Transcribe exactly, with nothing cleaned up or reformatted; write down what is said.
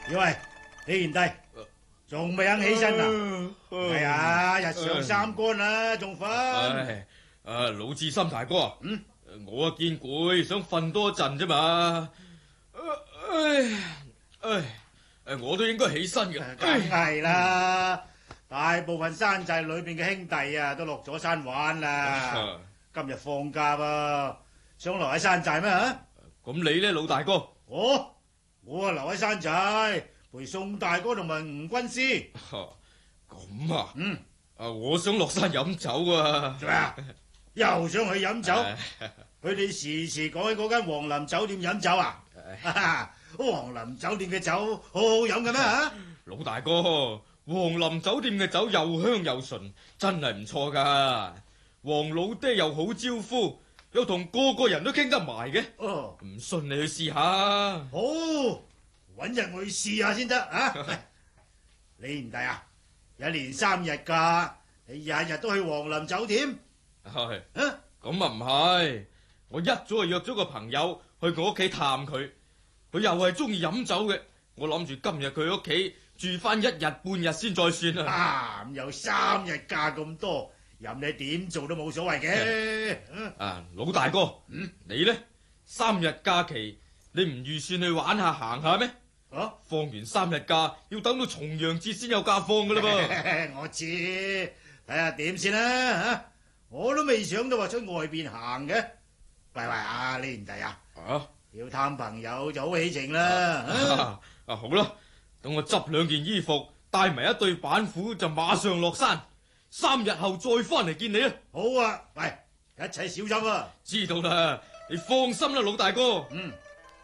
喂，李賢弟，仲未肯起身啊？係啊，日上三竿啦，仲瞓？ 唉，啊老智深大哥啊， 嗯， 我啊見攰，想瞓多陣啫嘛。唉唉，誒我都應該起身嘅。 梗係啦，大部分山寨裏邊嘅兄弟啊，都落咗山玩啦。今日放假噃，想留喺山寨咩吓？ 咁你呢，老大哥？ 我我啊留喺山寨陪宋大哥同埋吳軍師。 咁啊？ 嗯。 啊，我想落山飲酒啊。 做咩啊？又想去飲酒？佢哋時時講起嗰間皇林酒店飲酒啊？皇林酒店嘅酒好好飲嘅咩吓？ 老大哥，皇林酒店嘅酒又香又純，真係唔錯噶。黃老爹又好招呼，又同個個人都傾得埋嘅。 哦， 唔信你去試下。 好，搵日我去試下先得啊！李賢弟啊，一連三日假，你日日都去皇林酒店？ 係啊， 咁啊唔係，我一早就約咗個朋友去我屋企探佢，佢又係中意飲酒嘅。我諗住今日佢屋企住翻一日半日先再算啊。 啊，咁有三日假咁多，任你點做都冇所謂嘅。 啊，老大哥，嗯，你呢？三日假期，你唔預算去玩下行下咩？ 啊，放完三日假，要等到重陽節先有假放噶啦噃。 我知，睇下點先啦吓，我都未想到話出外邊行嘅。喂喂啊，李賢弟啊， 啊， 要探朋友就好起程啦。 啊，啊好啦，等我執兩件衣服，帶埋一對板斧，就馬上落山。三日後再翻嚟見你啊！ 好啊，喂，一齊小心啊！ 知道啦，你放心啦，老大哥。 嗯。